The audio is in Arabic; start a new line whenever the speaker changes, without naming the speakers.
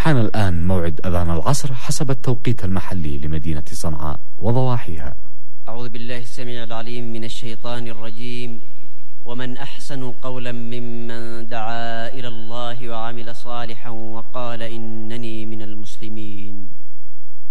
حان الآن موعد أذان العصر حسب التوقيت المحلي لمدينة صنعاء وضواحيها.
أعوذ بالله السميع العليم من الشيطان الرجيم. ومن أحسن قولا ممن دعا إلى الله وعمل صالحا